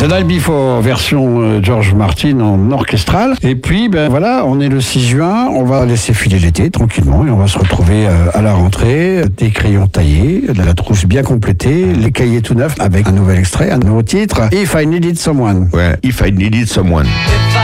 The Night Before, version George Martin en orchestral. Et puis, voilà, on est le 6 juin, on va laisser filer l'été tranquillement et on va se retrouver à la rentrée. Des crayons taillés, de la trousse bien complétée, les cahiers tout neufs avec un nouvel extrait, un nouveau titre. If I Needed Someone. Ouais, If I Needed Someone.